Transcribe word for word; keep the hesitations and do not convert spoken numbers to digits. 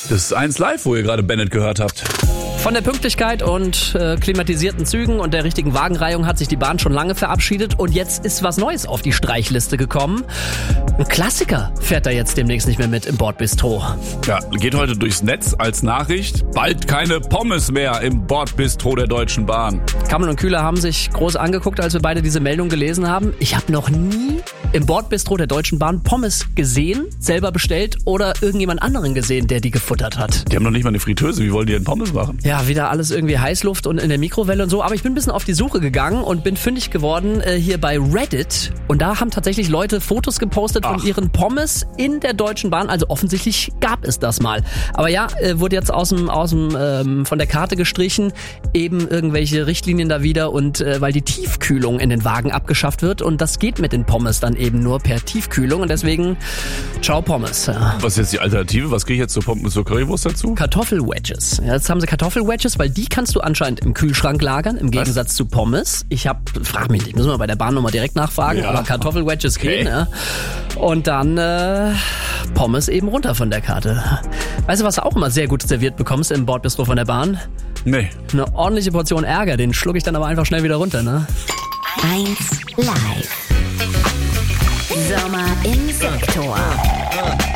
Das ist eins live, wo ihr gerade Bennett gehört habt. Von der Pünktlichkeit und äh, klimatisierten Zügen und der richtigen Wagenreihung hat sich die Bahn schon lange verabschiedet und jetzt ist was Neues auf die Streichliste gekommen. Ein Klassiker fährt da jetzt demnächst nicht mehr mit im Bordbistro. Ja, geht heute durchs Netz als Nachricht. Bald keine Pommes mehr im Bordbistro der Deutschen Bahn. Kammel und Kühler haben sich groß angeguckt, als wir beide diese Meldung gelesen haben. Ich habe noch nie im Bordbistro der Deutschen Bahn Pommes gesehen, selber bestellt oder irgendjemand anderen gesehen, der die gefuttert hat. Die haben noch nicht mal eine Fritteuse. Wie wollen die denn Pommes machen? Ja, wieder alles irgendwie Heißluft und in der Mikrowelle und so. Aber ich bin ein bisschen auf die Suche gegangen und bin fündig geworden äh, hier bei Reddit. Und da haben tatsächlich Leute Fotos gepostet Ach. von ihren Pommes in der Deutschen Bahn. Also offensichtlich gab es das mal. Aber ja, äh, wurde jetzt aus dem, aus dem, ähm, von der Karte gestrichen. Eben irgendwelche Richtlinien da wieder. Und äh, weil die Tiefkühlung in den Wagen abgeschafft wird. Und das geht mit den Pommes dann eben nur per Tiefkühlung. Und deswegen, ciao Pommes. Ja. Was ist jetzt die Alternative? Was kriege ich jetzt zur Pommes, zur Currywurst dazu? Kartoffelwedges. Ja, jetzt haben sie Kartoffelwedges, weil die kannst du anscheinend im Kühlschrank lagern, im Gegensatz Was? zu Pommes. Ich hab, frag mich nicht, müssen wir bei der Bahn nochmal direkt nachfragen, ja. aber Kartoffelwedges okay. gehen. Ja. Und dann äh, Pommes eben runter von der Karte. Weißt du, was du auch immer sehr gut serviert bekommst im Bordbistro von der Bahn? Nee. Eine ordentliche Portion Ärger, den schluck ich dann aber einfach schnell wieder runter, ne? eins live. Sommer im Sektor.